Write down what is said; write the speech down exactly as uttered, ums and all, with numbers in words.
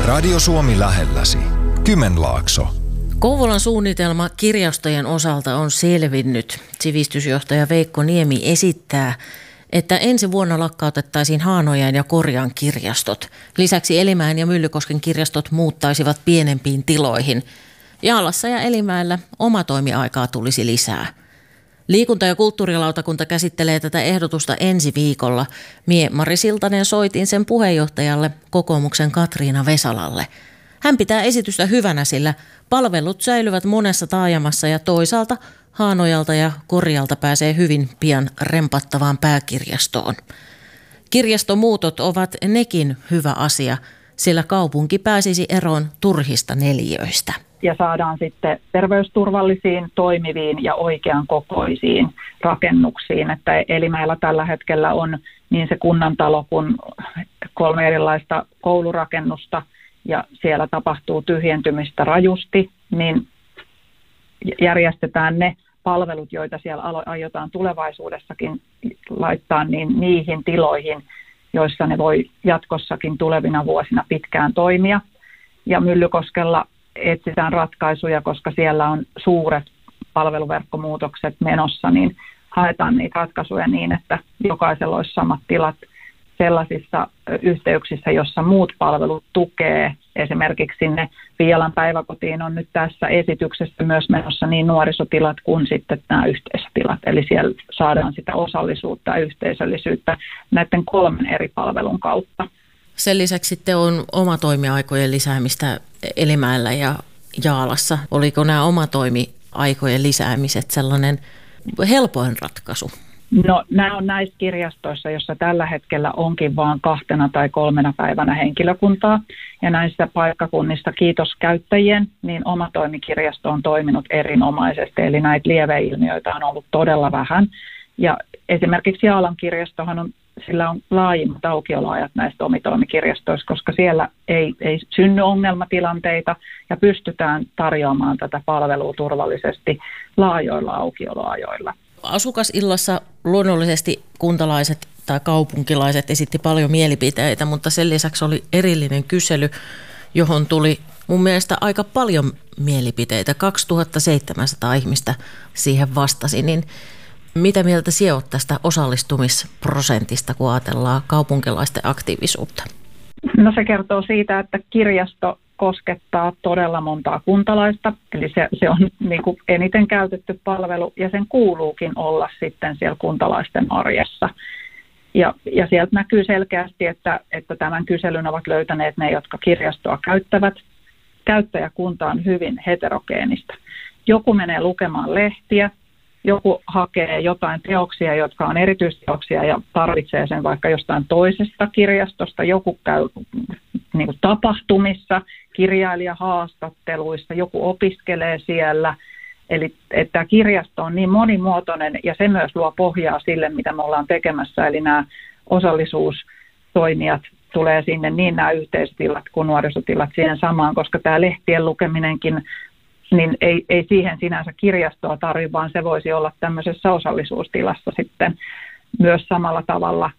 Radio Suomi lähelläsi. Kymenlaakso. Kouvolan suunnitelma kirjastojen osalta on selvinnyt. Sivistysjohtaja Veikko Niemi esittää, että ensi vuonna lakkautettaisiin Haanojan ja Korjan kirjastot. Lisäksi Elimäen ja Myllykosken kirjastot muuttaisivat pienempiin tiloihin. Jaalassa ja Elimäellä omatoimiaikaa tulisi lisää. Liikunta- ja kulttuurilautakunta käsittelee tätä ehdotusta ensi viikolla. Mie Mari Siltanen soitin sen puheenjohtajalle, kokoomuksen Katriina Vesalalle. Hän pitää esitystä hyvänä, sillä palvelut säilyvät monessa taajamassa ja toisaalta Haanojalta ja Korjalta pääsee hyvin pian rempattavaan pääkirjastoon. Kirjastomuutot ovat nekin hyvä asia, sillä kaupunki pääsisi eroon turhista neliöistä. Ja saadaan sitten terveysturvallisiin, toimiviin ja oikean kokoisiin rakennuksiin. Että Elimäellä tällä hetkellä on niin se kunnantalo kuin kolme erilaista koulurakennusta ja siellä tapahtuu tyhjentymistä rajusti, niin järjestetään ne palvelut, joita siellä aiotaan tulevaisuudessakin laittaa niin niihin tiloihin, joissa ne voi jatkossakin tulevina vuosina pitkään toimia. Ja Myllykoskella etsitään ratkaisuja, koska siellä on suuret palveluverkkomuutokset menossa, niin haetaan niitä ratkaisuja niin, että jokaisella olisi samat tilat sellaisissa yhteyksissä, jossa muut palvelut tukee. Esimerkiksi sinne Viialan päiväkotiin on nyt tässä esityksessä myös menossa niin nuorisotilat kuin sitten nämä yhteisötilat. Eli siellä saadaan sitä osallisuutta ja yhteisöllisyyttä näiden kolmen eri palvelun kautta. Sen lisäksi sitten on omatoimiaikojen lisäämistä Elimäellä ja Jaalassa. Oliko nämä omatoimiaikojen lisäämiset sellainen helpoin ratkaisu? No nämä on näissä kirjastoissa, jossa tällä hetkellä onkin vain kahtena tai kolmena päivänä henkilökuntaa. Ja näissä paikkakunnissa, kiitos käyttäjien, niin omatoimikirjasto on toiminut erinomaisesti. Eli näitä lieveilmiöitä on ollut todella vähän. Ja esimerkiksi Jaalan kirjastohan on, sillä on laajimmat aukioloajat näistä omatoimikirjastoista, koska siellä ei, ei synny ongelmatilanteita ja pystytään tarjoamaan tätä palvelua turvallisesti laajoilla aukioloajoilla. Asukasillassa luonnollisesti kuntalaiset tai kaupunkilaiset esitti paljon mielipiteitä, mutta sen lisäksi oli erillinen kysely, johon tuli mun mielestä aika paljon mielipiteitä. kaksituhattaseitsemänsataa ihmistä siihen vastasi, niin mitä mieltä sinä olet tästä osallistumisprosentista, kun ajatellaan kaupunkilaisten aktiivisuutta? No se kertoo siitä, että kirjasto koskettaa todella montaa kuntalaista, eli se, se on niin kuin eniten käytetty palvelu ja sen kuuluukin olla sitten siellä kuntalaisten arjessa. Ja, ja sieltä näkyy selkeästi, että, että tämän kyselyn ovat löytäneet ne, jotka kirjastoa käyttävät. Käyttäjäkunta on hyvin heterogeenistä. Joku menee lukemaan lehtiä, joku hakee jotain teoksia, jotka on erityisteoksia ja tarvitsee sen vaikka jostain toisesta kirjastosta. Joku käy niin kuin tapahtumissa, kirjailijahaastatteluissa, joku opiskelee siellä. Eli että tämä kirjasto on niin monimuotoinen ja se myös luo pohjaa sille, mitä me ollaan tekemässä. Eli nämä osallisuustoimijat tulee sinne, niin nämä yhteistilat kuin nuorisotilat siihen samaan, koska tämä lehtien lukeminenkin niin ei, ei siihen sinänsä kirjastoa tarvitse, vaan se voisi olla tämmöisessä osallisuustilassa sitten myös samalla tavalla